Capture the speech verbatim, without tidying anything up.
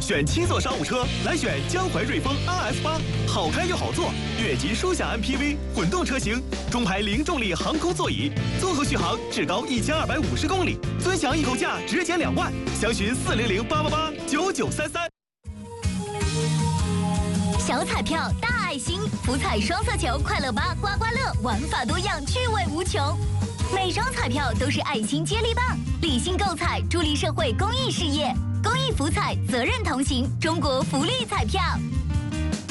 选七座商务车，来选江淮瑞风 R S 八，好开又好坐，越级舒享 M P V 混动车型，中排零重力航空座椅，综合续航至高一千二百五十公里，尊享易购价直减两万，详询四零零八八八九九三三。 小彩票大爱心，福彩双色球快乐吧刮刮乐，玩法多样，趣味无穷。每张彩票都是爱心接力棒，理性购彩，助力社会公益事业。公益福彩，责任同行，中国福利彩票。